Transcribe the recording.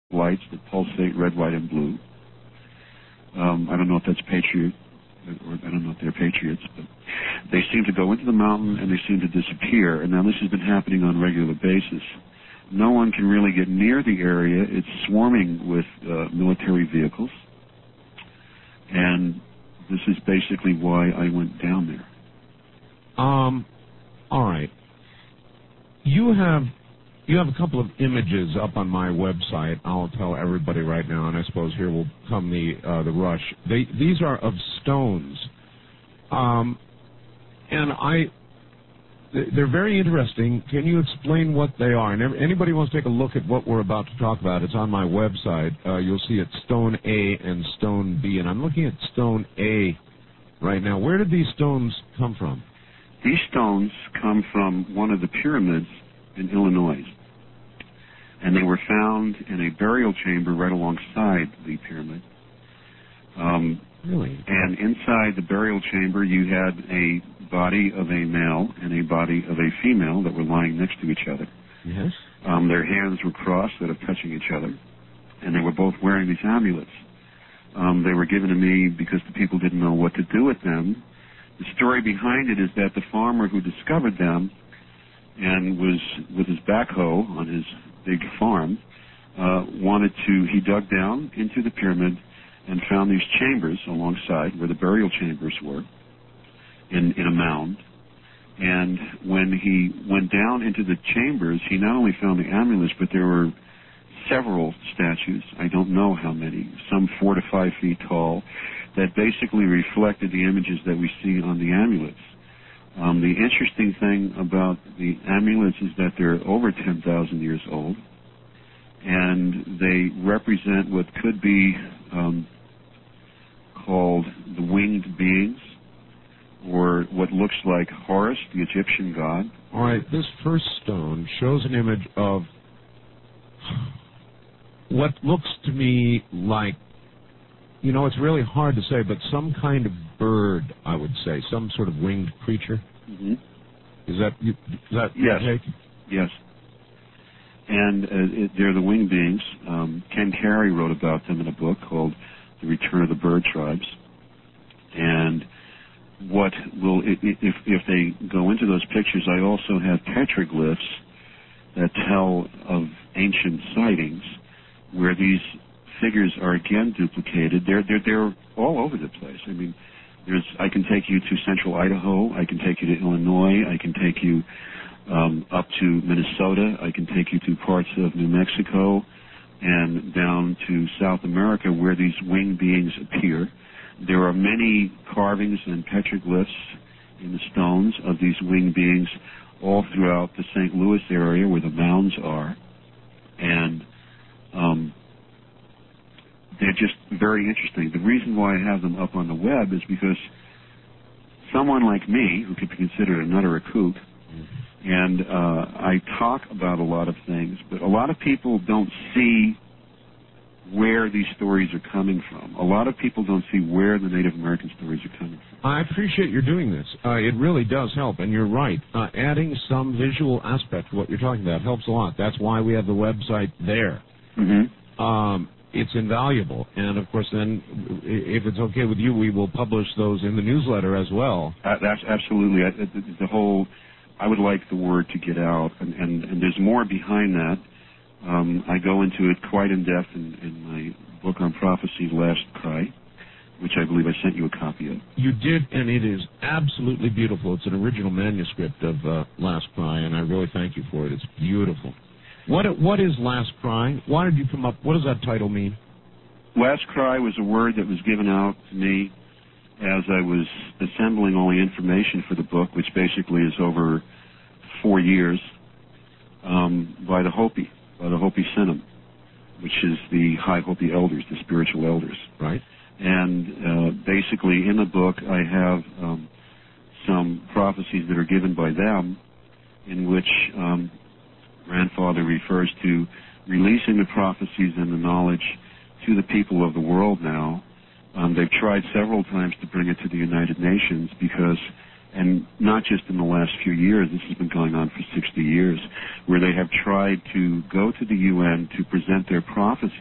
lights that pulsate red, white, and blue. I don't know if that's patriot, or I don't know if they're patriots, but they seem to go into the mountain and they seem to disappear. And now this has been happening on a regular basis. No one can really get near the area. It's swarming with military vehicles. And this is basically why I went down there. All right. You have a couple of images up on my website. I'll tell everybody right now, and I suppose here will come the rush. These are of stones, and they're very interesting. Can you explain what they are? And anybody wants to take a look at what we're about to talk about, it's on my website. You'll see it Stone A and Stone B, and I'm looking at Stone A right now. Where did these stones come from? These stones come from one of the pyramids in Illinois. And they were found in a burial chamber right alongside the pyramid. Really? And inside the burial chamber, you had a body of a male and a body of a female that were lying next to each other. Yes. Their hands were crossed, sort of touching each other, and they were both wearing these amulets. They were given to me because the people didn't know what to do with them. The story behind it is that the farmer who discovered them and was with his backhoe on his big farm, he dug down into the pyramid and found these chambers alongside where the burial chambers were in a mound. And when he went down into the chambers, he not only found the amulets, but there were several statues, I don't know how many, some 4 to 5 feet tall, that basically reflected the images that we see on the amulets. The interesting thing about the amulets is that they're over 10,000 years old, and they represent what could be called the winged beings, or what looks like Horus, the Egyptian god. All right, this first stone shows an image of what looks to me like, it's really hard to say, but some kind of bird, I would say, some sort of winged creature. Mm-hmm. Is that yes? Your take? Yes. And they're the winged beings. Ken Carey wrote about them in a book called The Return of the Bird Tribes. And if they go into those pictures, I also have petroglyphs that tell of ancient sightings where these figures are again duplicated. They're all over the place. I mean, I can take you to central Idaho. I can take you to Illinois. I can take you up to Minnesota. I can take you to parts of New Mexico and down to South America where these winged beings appear. There are many carvings and petroglyphs in the stones of these winged beings all throughout the St. Louis area where the mounds are. And they're just very interesting. The reason why I have them up on the web is because someone like me, who could be considered a nut or a kook, and I talk about a lot of things, but a lot of people don't see where these stories are coming from. A lot of people don't see where the Native American stories are coming from. I appreciate your doing this. It really does help, and you're right. Adding some visual aspect to what you're talking about helps a lot. That's why we have the website there. Mm-hmm. It's invaluable. And, of course, then, if it's okay with you, we will publish those in the newsletter as well. That's absolutely. I would like the word to get out, and there's more behind that. I go into it quite in depth in my book on prophecy, Last Cry, which I believe I sent you a copy of. You did, and it is absolutely beautiful. It's an original manuscript of Last Cry, and I really thank you for it. It's beautiful. What is Last Cry? Why did you come up? What does that title mean? Last Cry was a word that was given out to me as I was assembling all the information for the book, which basically is over 4 years, by the Hopi Synod, which is the High Hopi elders, the spiritual elders. Right. And basically in the book I have some prophecies that are given by them in which Grandfather refers to releasing the prophecies and the knowledge to the people of the world now. They've tried several times to bring it to the United Nations and not just in the last few years, this has been going on for 60 years, where they have tried to go to the UN to present their prophecies